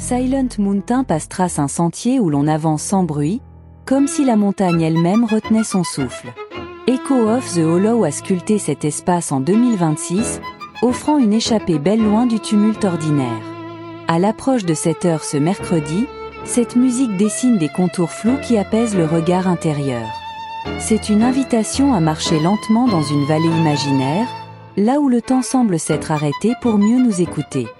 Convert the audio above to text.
Silent Mountain Pass trace un sentier où l'on avance sans bruit, comme si la montagne elle-même retenait son souffle. Echo of the Hollow a sculpté cet espace en 2026, offrant une échappée belle loin du tumulte ordinaire. À l'approche de cette heure ce mercredi, cette musique dessine des contours flous qui apaisent le regard intérieur. C'est une invitation à marcher lentement dans une vallée imaginaire, là où le temps semble s'être arrêté pour mieux nous écouter.